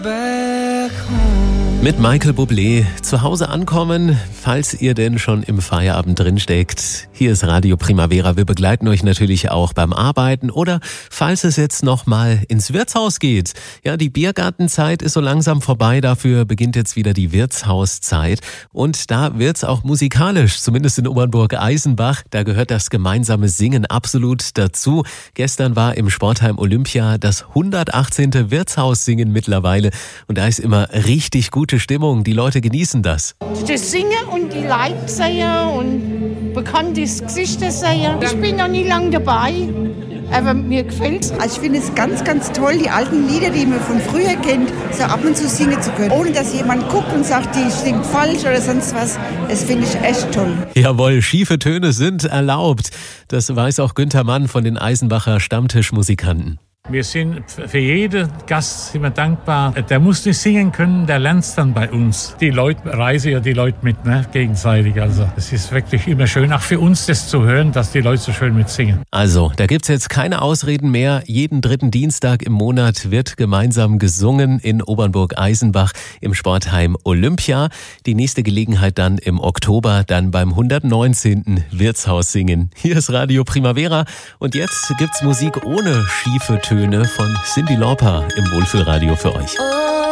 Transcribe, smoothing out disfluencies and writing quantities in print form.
Mit Michael Bublé zu Hause ankommen, falls ihr denn schon im Feierabend drinsteckt. Hier ist Radio Primavera. Wir begleiten euch natürlich auch beim Arbeiten oder falls es jetzt noch mal ins Wirtshaus geht. Ja, die Biergartenzeit ist so langsam vorbei. Dafür beginnt jetzt wieder die Wirtshauszeit. Und da wird's auch musikalisch, zumindest in Obernburg-Eisenbach. Da gehört das gemeinsame Singen absolut dazu. Gestern war im Sportheim Olympia das 118. Wirtshaussingen mittlerweile. Und da ist immer richtig gute Stimmung, die Leute genießen das. Das Singen und die Leute sehen und bekanntes Gesichter sehen. Ich bin noch nie lange dabei, aber mir gefällt's. Also ich finde es ganz, ganz toll, die alten Lieder, die man von früher kennt, so ab und zu singen zu können. Ohne dass jemand guckt und sagt, die singt falsch oder sonst was. Das finde ich echt toll. Jawohl, schiefe Töne sind erlaubt. Das weiß auch Günther Mann von den Eisenbacher Stammtischmusikanten. Wir sind für jeden Gast immer dankbar. Der muss nicht singen können, der lernt es dann bei uns. Die Leute reisen ja die Leute mit, gegenseitig. Also es ist wirklich immer schön, auch für uns das zu hören, dass die Leute so schön mitsingen. Also, da gibt's jetzt keine Ausreden mehr. Jeden dritten Dienstag im Monat wird gemeinsam gesungen in Obernburg-Eisenbach im Sportheim Olympia. Die nächste Gelegenheit dann im Oktober, dann beim 119. Wirtshaussingen. Hier ist Radio Primavera und jetzt gibt's Musik ohne schiefe Töne von Cyndi Lauper im Wohlfühlradio für euch.